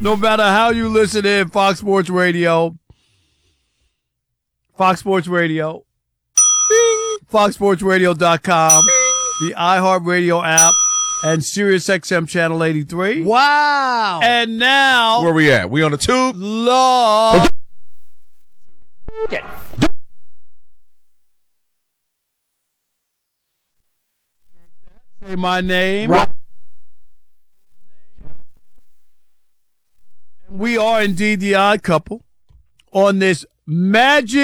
No matter how you listen in, Fox Sports Radio, FoxSportsRadio.com, the iHeartRadio app, and SiriusXM Channel 83. Wow. And now, Where we at? We on the tube? love. Say my name. We are indeed the odd couple on this magic